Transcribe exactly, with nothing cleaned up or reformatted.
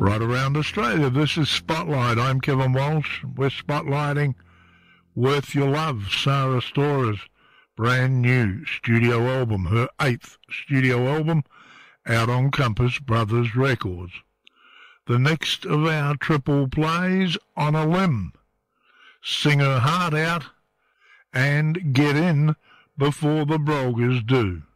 right around Australia. This is Spotlight. I'm Kevin Walsh. We're spotlighting Worth Your Love, Sarah Stora's brand new studio album, her eighth studio album, out on Compass Brothers Records. The next of our triple plays, On a Limb, Sing Her Heart Out, and Get In Before the Brogues Do.